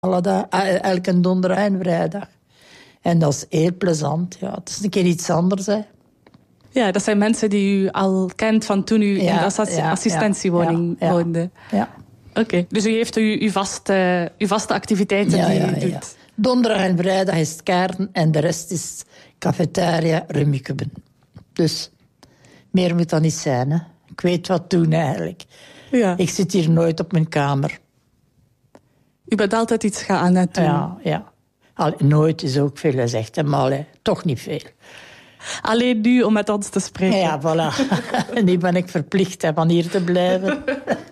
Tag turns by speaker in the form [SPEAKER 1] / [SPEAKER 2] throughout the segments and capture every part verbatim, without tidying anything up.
[SPEAKER 1] Alle dag, elke donderdag en vrijdag. En dat is heel plezant. Ja. Het is een keer iets anders, hè.
[SPEAKER 2] Ja, dat zijn mensen die u al kent van toen u
[SPEAKER 1] ja,
[SPEAKER 2] in de assi-
[SPEAKER 1] ja,
[SPEAKER 2] assistentiewoning
[SPEAKER 1] ja, ja,
[SPEAKER 2] woonde.
[SPEAKER 1] Ja.
[SPEAKER 2] Oké, okay. Dus u heeft uw, uw, vaste, uw vaste activiteiten
[SPEAKER 1] ja,
[SPEAKER 2] die
[SPEAKER 1] ja,
[SPEAKER 2] u doet.
[SPEAKER 1] Ja. Donderdag en vrijdag is het kaarten en de rest is cafetaria, rummikuben. Dus meer moet dat niet zijn, hè. Ik weet wat doen eigenlijk.
[SPEAKER 2] Ja.
[SPEAKER 1] Ik zit hier nooit op mijn kamer.
[SPEAKER 2] U bent altijd iets gaan aan doen.
[SPEAKER 1] Ja, ja. Al, nooit is ook veel gezegd, hè, maar allee, toch niet veel.
[SPEAKER 2] Alleen nu om met ons te spreken.
[SPEAKER 1] Ja, voilà. En nu ben ik verplicht hè, van hier te blijven.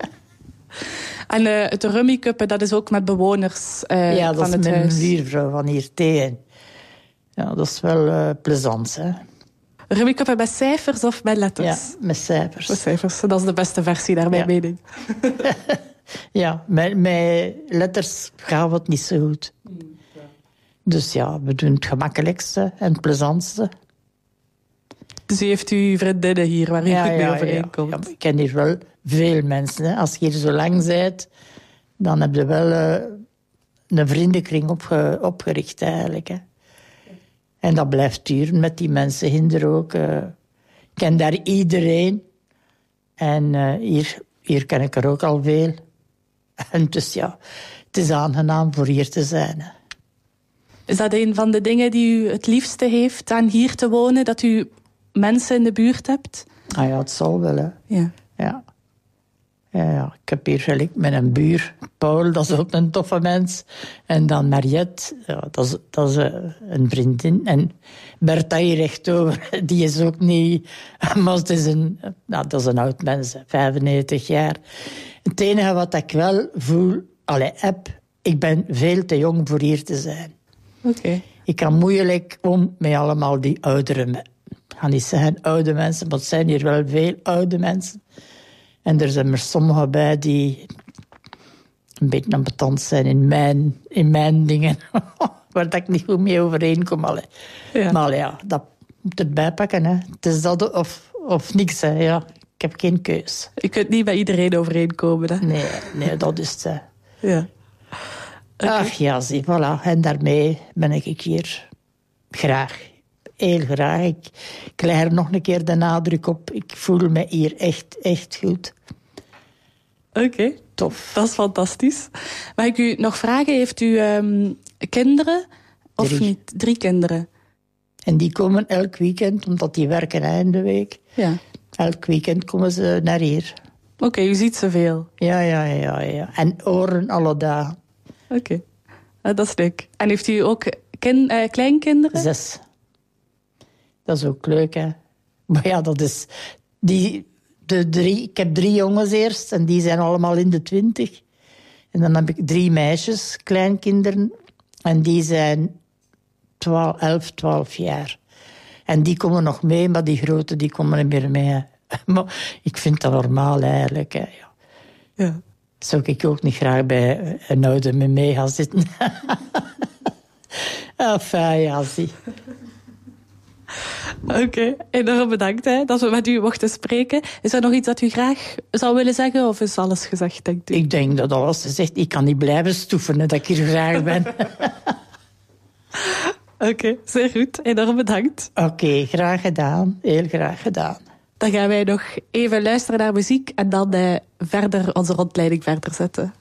[SPEAKER 2] En uh, het rummikuppen, dat is ook met bewoners uh,
[SPEAKER 1] ja,
[SPEAKER 2] van het huis? Ja, dat
[SPEAKER 1] is met mijn buurvrouw van hier tegen. Ja, dat is wel uh, plezant, hè.
[SPEAKER 2] Rummikuppen met cijfers of met letters?
[SPEAKER 1] Ja, met cijfers.
[SPEAKER 2] Met cijfers, dat is de beste versie, naar mijn ja. mening.
[SPEAKER 1] Ja, met, met letters gaan het niet zo goed. Ja. Dus ja, we doen het gemakkelijkste en het plezantste.
[SPEAKER 2] Dus u heeft uw vriendinnen hier waar u
[SPEAKER 1] ja,
[SPEAKER 2] goed mee
[SPEAKER 1] ja,
[SPEAKER 2] overeenkomt?
[SPEAKER 1] Ja, ja, ik ken hier wel veel mensen. Hè. Als je hier zo lang bent, dan heb je wel uh, een vriendenkring opge, opgericht eigenlijk. Hè. En dat blijft duren met die mensen hinder ook. Uh, ik ken daar iedereen. En uh, hier, hier ken ik er ook al veel. En dus ja, het is aangenaam voor hier te zijn. Hè.
[SPEAKER 2] Is dat een van de dingen die u het liefste heeft aan hier te wonen? Dat u mensen in de buurt hebt?
[SPEAKER 1] Ah ja, het zal wel, hè.
[SPEAKER 2] Ja.
[SPEAKER 1] Ja. Ja, ja. Ik heb hier gelijk met een buur. Paul, dat is ook een toffe mens. En dan Mariette, ja, dat is, dat is een vriendin. En Bertha hier rechtdoor, die is ook niet... Maar het is een, nou, dat is een oud mens, vijfennegentig jaar. Het enige wat ik wel voel, allee, heb, ik ben veel te jong voor hier te zijn.
[SPEAKER 2] Oké. Okay.
[SPEAKER 1] Ik kan moeilijk om met allemaal die oudere mensen. Ik ga niet zeggen oude mensen, maar het zijn hier wel veel oude mensen. En er zijn er sommigen bij die een beetje ambetant zijn in mijn, in mijn dingen. Waar ik niet goed mee overeenkom. Allee. Ja. Maar ja, dat moet erbij pakken. Hè. Het is dat of, of niks. Hè. Ja, ik heb geen keus.
[SPEAKER 2] Je kunt niet bij iedereen overeenkomen. Hè?
[SPEAKER 1] Nee, nee, dat is het. Hè.
[SPEAKER 2] Ja. Okay.
[SPEAKER 1] Ach ja, zie, voilà. En daarmee ben ik hier graag. Heel graag. Ik, ik leg er nog een keer de nadruk op. Ik voel me hier echt, echt goed.
[SPEAKER 2] Oké. Okay. Tof. Dat is fantastisch. Mag ik u nog vragen, heeft u um, kinderen of
[SPEAKER 1] Drie.
[SPEAKER 2] niet? Drie kinderen.
[SPEAKER 1] En die komen elk weekend, omdat die werken einde week.
[SPEAKER 2] Ja.
[SPEAKER 1] Elk weekend komen ze naar hier.
[SPEAKER 2] Oké, okay, u ziet ze veel.
[SPEAKER 1] Ja, ja, ja, ja. En oren alle dagen.
[SPEAKER 2] Oké, okay. uh, dat is leuk. En heeft u ook kin- uh, kleinkinderen?
[SPEAKER 1] Zes. Dat is ook leuk, hè. Maar ja, dat is... Die, de drie, ik heb drie jongens eerst en die zijn allemaal in de twintig. En dan heb ik drie meisjes, kleinkinderen. En die zijn twaalf, elf, twaalf jaar. En die komen nog mee, maar die grote die komen niet meer mee. Maar ik vind dat normaal eigenlijk. Hè. Ja.
[SPEAKER 2] Ja.
[SPEAKER 1] Zou ik ook niet graag bij een oude me mee gaan zitten. Enfin, ja, zie.
[SPEAKER 2] Oké, okay. Enorm bedankt hè, dat we met u mochten spreken. Is er nog iets dat u graag zou willen zeggen of is alles gezegd, denkt u?
[SPEAKER 1] Ik denk dat alles gezegd. Ik kan niet blijven stoeven, hè, dat ik hier graag ben.
[SPEAKER 2] Oké, okay, zeer goed. Enorm bedankt.
[SPEAKER 1] Oké, okay, graag gedaan. Heel graag gedaan.
[SPEAKER 2] Dan gaan wij nog even luisteren naar muziek en dan uh, verder onze rondleiding verder zetten.